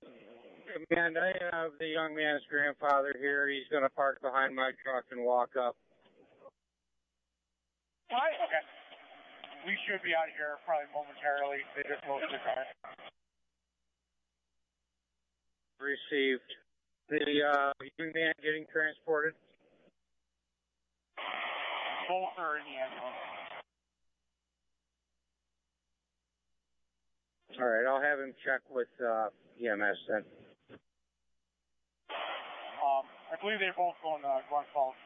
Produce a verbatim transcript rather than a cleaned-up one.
Man, I have the young man's grandfather here. He's going to park behind my truck and walk up. All right, okay. We should be out of here probably momentarily. They just loaded the car. Received. The uh, young man getting transported? Both are in the ambulance. All right, I'll have him check with uh, E M S then. Um, I believe they're both going to Glens Falls.